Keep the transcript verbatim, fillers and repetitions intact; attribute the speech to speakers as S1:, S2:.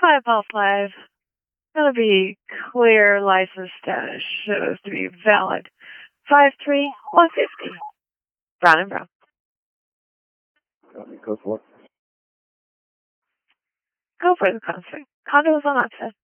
S1: Five all five. That'll be clear license status shows to be valid. Five three one fifty. Brown and Brown.
S2: Go for it.
S1: Go for the concert. Condo is on option.